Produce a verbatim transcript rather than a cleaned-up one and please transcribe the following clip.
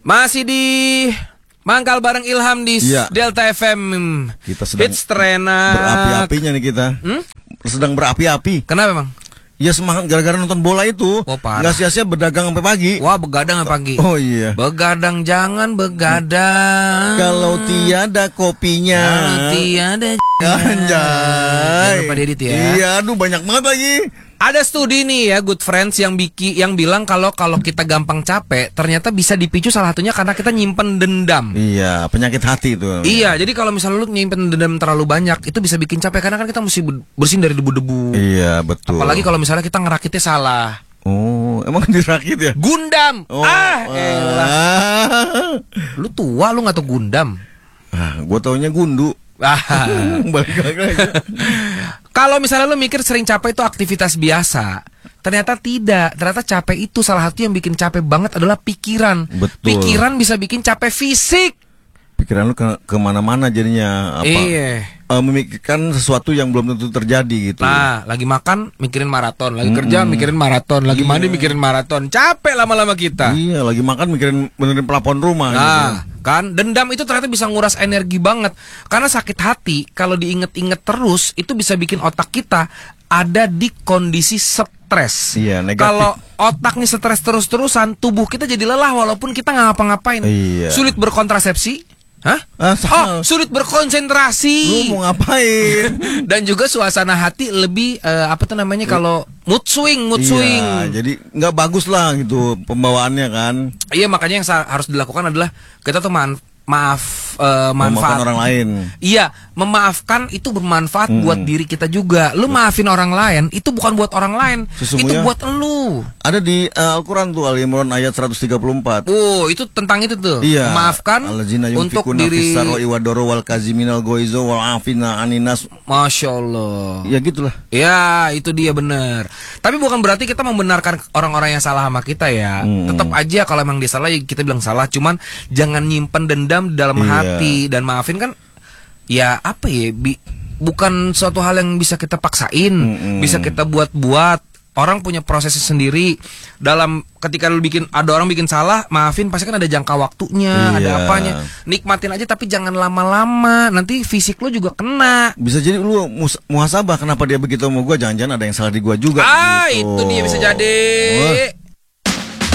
Masih di Mangkal bareng Ilham di ya. Delta F M. Kita sedang hits terenak. Berapi-apinya nih kita. Hmm? Sedang berapi-api. Kenapa emang? Ya semangat gara-gara nonton bola itu. Oh, parah. Nggak sia-sia berdagang sampai pagi. Wah, begadang sampai pagi. Oh iya. Begadang jangan begadang. Kalau tiada kopinya. Kalau tiada. Anjay. Jangan edit ya. Iya, aduh banyak banget lagi. Ada studi nih ya, Good Friends, yang bikin yang bilang kalau kalau kita gampang capek, ternyata bisa dipicu salah satunya karena kita nyimpen dendam. Iya, penyakit hati itu. Iya, jadi kalau misalnya lu nyimpen dendam terlalu banyak, itu bisa bikin capek karena kan kita mesti bersihin dari debu-debu. Iya, betul. Apalagi kalau misalnya kita ngerakitnya salah. Oh, emang dirakit ya? Gundam. Oh, ah, elah. Ah. Lu tua lu nggak tahu Gundam? Ah, gua taunya gundu. Balik lagi. Kalau misalnya lo mikir sering capek itu aktivitas biasa, ternyata tidak. Ternyata capek itu salah satu yang bikin capek banget adalah pikiran. Betul. Pikiran bisa bikin capek fisik. Pikiran lu ke kemana-mana jadinya apa? Iya. Uh, memikirkan sesuatu yang belum tentu terjadi gitu. Nah, lagi makan mikirin maraton, lagi mm -mm. kerja mikirin maraton, lagi iya. mandi mikirin maraton. Capek lama-lama kita. Iya, lagi makan mikirin benerin pelapon rumah. Nah, gitu. Kan dendam itu ternyata bisa nguras energi banget. Karena sakit hati kalau diinget-inget terus itu bisa bikin otak kita ada di kondisi stres. Iya, negatif. Kalau otaknya stres terus-terusan, tubuh kita jadi lelah walaupun kita nggak ngapa-ngapain. Iya. Sulit berkontrasepsi. Hah? Ah, oh, sulit berkonsentrasi. Lu mau ngapain? Dan juga suasana hati lebih uh, apa tuh namanya kalau mood swing, mood iya, swing. Jadi nggak bagus lah gitu pembawaannya kan. Iya, makanya yang harus dilakukan adalah kita tuh man maaf uh, manfaat memaafkan orang lain. Iya, memaafkan itu bermanfaat hmm. buat diri kita juga. Lu maafin orang lain itu bukan buat orang lain, itu buat elu. Ada di uh, Al-Quran tuh Al-Imran ayat seratus tiga puluh empat. Oh, itu tentang itu tuh. Iya. Memaafkan untuk diri. Wal kaziminal goizo wal afina aninas. Masya Allah. Ya gitulah. Ya, itu dia benar. Tapi bukan berarti kita membenarkan orang-orang yang salah sama kita ya. Hmm. Tetap aja kalau emang dia salah ya kita bilang salah. Cuman jangan nyimpen dendam dalam iya. hati. Dan maafin kan ya apa ya bi bukan suatu hal yang bisa kita paksain, mm-hmm. bisa kita buat-buat. Orang punya prosesnya sendiri. Dalam ketika lu bikin ada orang bikin salah, maafin pasti kan ada jangka waktunya, iya. ada apanya. Nikmatin aja tapi jangan lama-lama. Nanti fisik lu juga kena. Bisa jadi lu muhasabah kenapa dia begitu sama gua, jangan-jangan ada yang salah di gua juga. Ah, gitu. Itu dia bisa jadi. Oh.